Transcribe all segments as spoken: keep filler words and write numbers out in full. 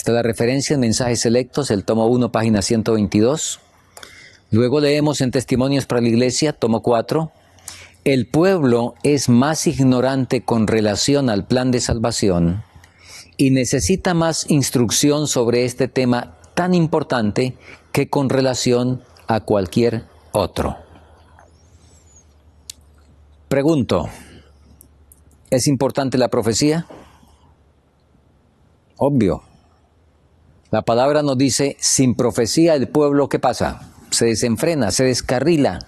Está la referencia en Mensajes Selectos, el tomo uno, página ciento veintidós. Luego leemos en Testimonios para la Iglesia, tomo cuatro. El pueblo es más ignorante con relación al plan de salvación y necesita más instrucción sobre este tema tan importante que con relación a cualquier otro. Pregunto, ¿es importante la profecía? Obvio. La palabra nos dice, sin profecía el pueblo, ¿qué pasa? Se desenfrena, se descarrila,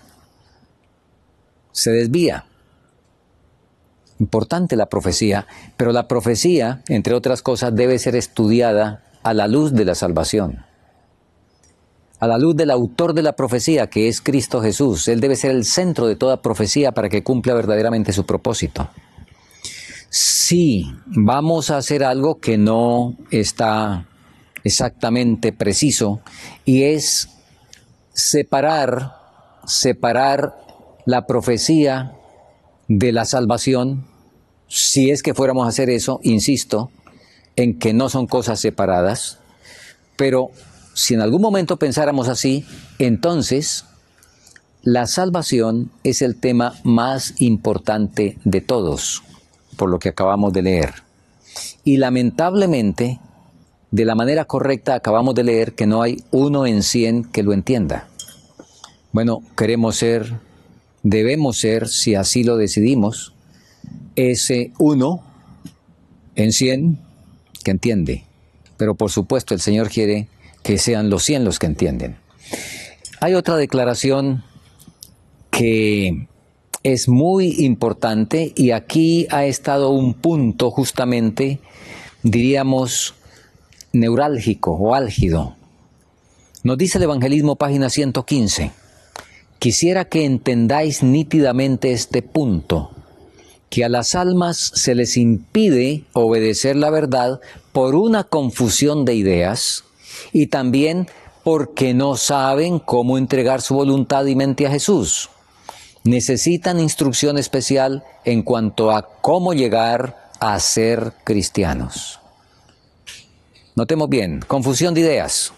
se desvía. Importante la profecía, pero la profecía, entre otras cosas, debe ser estudiada a la luz de la salvación. A la luz del autor de la profecía, que es Cristo Jesús. Él debe ser el centro de toda profecía para que cumpla verdaderamente su propósito. Si vamos a hacer algo que no está exactamente preciso, y es separar, separar la profecía de la salvación. Si es que fuéramos a hacer eso, insisto, en que no son cosas separadas, pero si en algún momento pensáramos así, entonces la salvación es el tema más importante de todos, por lo que acabamos de leer. Y lamentablemente, de la manera correcta acabamos de leer que no hay uno en cien que lo entienda. Bueno, queremos ser, debemos ser, si así lo decidimos, ese uno en cien que entiende. Pero por supuesto el Señor quiere que sean los cien los que entienden. Hay otra declaración que es muy importante y aquí ha estado un punto justamente, diríamos, neurálgico o álgido. Nos dice el Evangelismo, página ciento quince. Quisiera que entendáis nítidamente este punto, que a las almas se les impide obedecer la verdad por una confusión de ideas y también porque no saben cómo entregar su voluntad y mente a Jesús. Necesitan instrucción especial en cuanto a cómo llegar a ser cristianos. Notemos bien, confusión de ideas.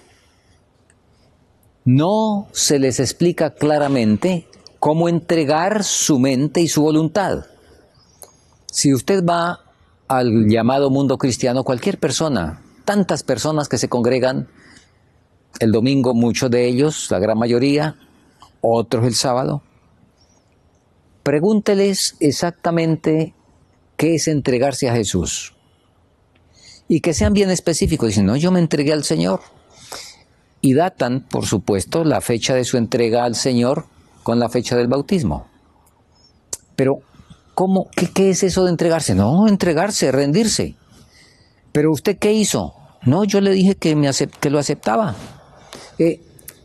No se les explica claramente cómo entregar su mente y su voluntad. Si usted va al llamado mundo cristiano, cualquier persona, tantas personas que se congregan el domingo, muchos de ellos, la gran mayoría, otros el sábado, pregúnteles exactamente qué es entregarse a Jesús. Y que sean bien específicos. Dicen, no, yo me entregué al Señor. Y datan, por supuesto, la fecha de su entrega al Señor con la fecha del bautismo. Pero, ¿cómo? ¿Qué, qué es eso de entregarse? No, entregarse, rendirse. ¿Pero usted qué hizo? No, yo le dije que, me acept- que lo aceptaba. Eh,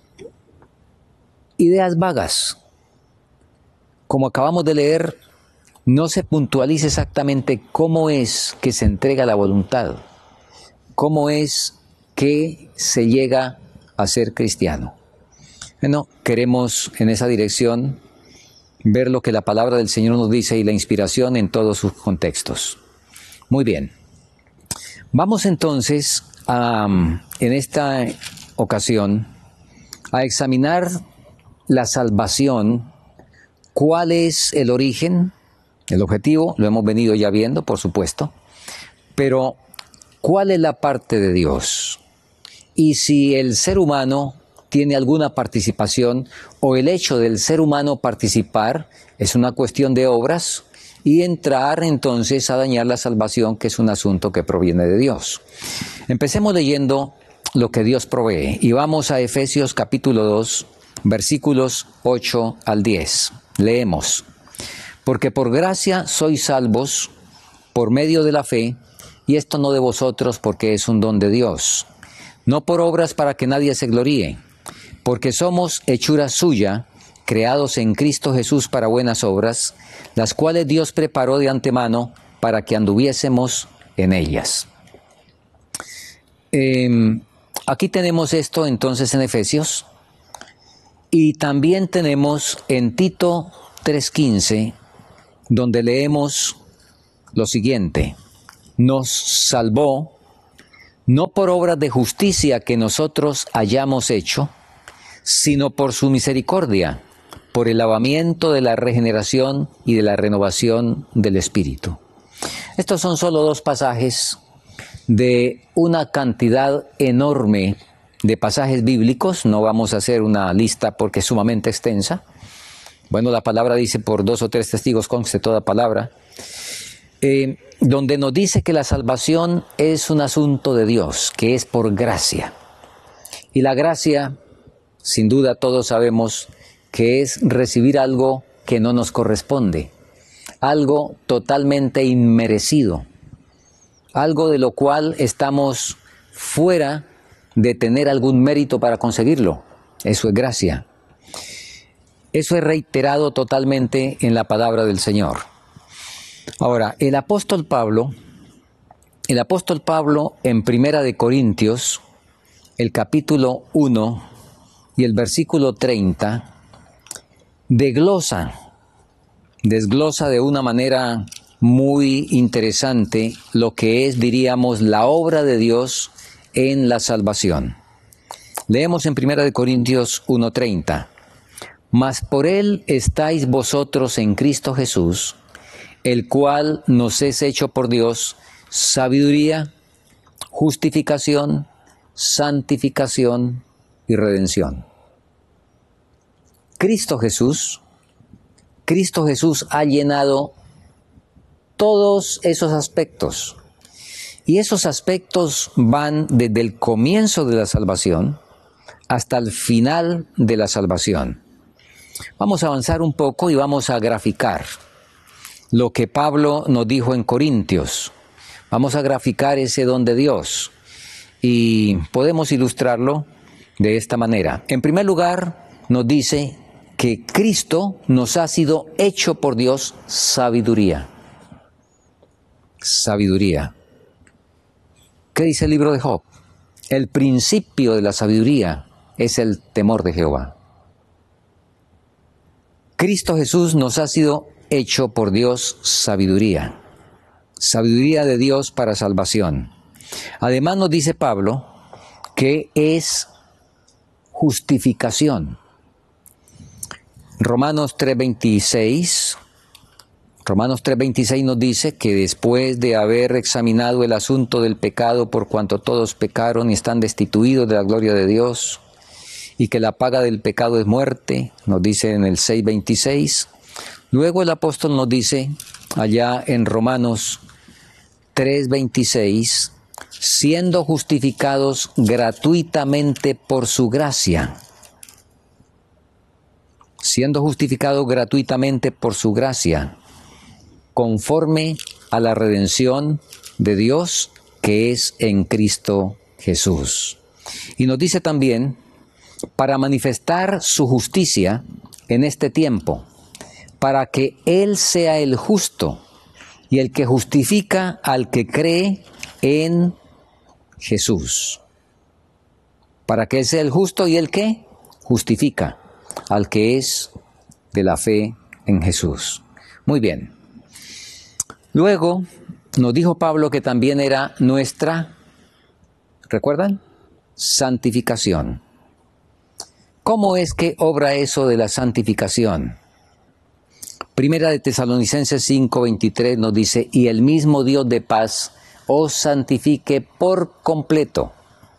ideas vagas. Como acabamos de leer, no se puntualiza exactamente cómo es que se entrega la voluntad. ¿Cómo es que se llega a ser cristiano? Bueno, queremos en esa dirección ver lo que la palabra del Señor nos dice y la inspiración en todos sus contextos. Muy bien. Vamos entonces a, en esta ocasión a examinar la salvación. ¿Cuál es el origen? El objetivo, lo hemos venido ya viendo, por supuesto, pero ¿cuál es la parte de Dios? Y si el ser humano tiene alguna participación o el hecho del ser humano participar es una cuestión de obras y entrar entonces a dañar la salvación, que es un asunto que proviene de Dios. Empecemos leyendo lo que Dios provee y vamos a Efesios capítulo dos, versículos ocho al diez. Leemos. Porque por gracia sois salvos por medio de la fe, y esto no de vosotros porque es un don de Dios, no por obras para que nadie se gloríe, porque somos hechura suya, creados en Cristo Jesús para buenas obras, las cuales Dios preparó de antemano para que anduviésemos en ellas. Eh, aquí tenemos esto entonces en Efesios, y también tenemos en Tito tres quince, donde leemos lo siguiente: nos salvó no por obras de justicia que nosotros hayamos hecho, sino por su misericordia, por el lavamiento de la regeneración y de la renovación del Espíritu. Estos son solo dos pasajes de una cantidad enorme de pasajes bíblicos. No vamos a hacer una lista porque es sumamente extensa. Bueno, la palabra dice: por dos o tres testigos conste toda palabra. Eh, donde nos dice que la salvación es un asunto de Dios, que es por gracia. Y la gracia, sin duda todos sabemos, que es recibir algo que no nos corresponde, algo totalmente inmerecido, algo de lo cual estamos fuera de tener algún mérito para conseguirlo. Eso es gracia. Eso es reiterado totalmente en la palabra del Señor. Ahora, el apóstol Pablo, el apóstol Pablo en Primera de Corintios, el capítulo uno y el versículo treinta, desglosa, desglosa de una manera muy interesante lo que es, diríamos, la obra de Dios en la salvación. Leemos en Primera de Corintios uno treinta. Mas por él estáis vosotros en Cristo Jesús, el cual nos es hecho por Dios sabiduría, justificación, santificación y redención. Cristo Jesús, Cristo Jesús ha llenado todos esos aspectos. Y esos aspectos van desde el comienzo de la salvación hasta el final de la salvación. Vamos a avanzar un poco y vamos a graficar lo que Pablo nos dijo en Corintios. Vamos a graficar ese don de Dios y podemos ilustrarlo de esta manera. En primer lugar, nos dice que Cristo nos ha sido hecho por Dios sabiduría. Sabiduría. ¿Qué dice el libro de Job? El principio de la sabiduría es el temor de Jehová. Cristo Jesús nos ha sido hecho por Dios sabiduría. Sabiduría de Dios para salvación. Además nos dice Pablo que es justificación. Romanos tres veintiséis, Romanos tres veintiséis nos dice que después de haber examinado el asunto del pecado, por cuanto todos pecaron y están destituidos de la gloria de Dios, y que la paga del pecado es muerte, nos dice en el seis veintiséis. Luego el apóstol nos dice allá en Romanos tres veintiséis, siendo justificados gratuitamente por su gracia. Siendo justificados gratuitamente por su gracia, conforme a la redención de Dios que es en Cristo Jesús. Y nos dice también, para manifestar su justicia en este tiempo, para que Él sea el justo y el que justifica al que cree en Jesús. Para que Él sea el justo y el que justifica al que es de la fe en Jesús. Muy bien. Luego nos dijo Pablo que también era nuestra, ¿recuerdan? Santificación. ¿Cómo es que obra eso de la santificación? Primera de Tesalonicenses cinco veintitrés nos dice, y el mismo Dios de paz os santifique por completo,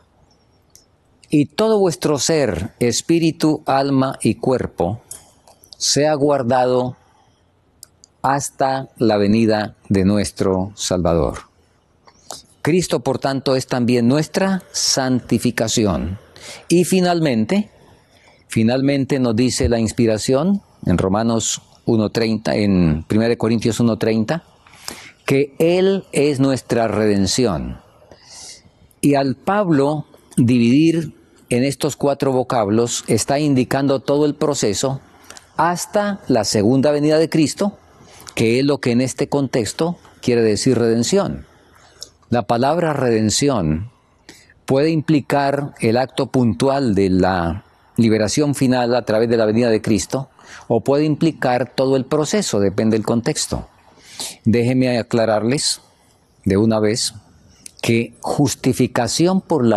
y todo vuestro ser, espíritu, alma y cuerpo, sea guardado hasta la venida de nuestro Salvador. Cristo, por tanto, es también nuestra santificación. Y finalmente, finalmente nos dice la inspiración en Romanos uno treinta, en primera de Corintios uno treinta, que Él es nuestra redención. Y al Pablo dividir en estos cuatro vocablos, está indicando todo el proceso hasta la segunda venida de Cristo, que es lo que en este contexto quiere decir redención. La palabra redención puede implicar el acto puntual de la liberación final a través de la venida de Cristo, o puede implicar todo el proceso, depende del contexto. Déjenme aclararles de una vez que justificación por la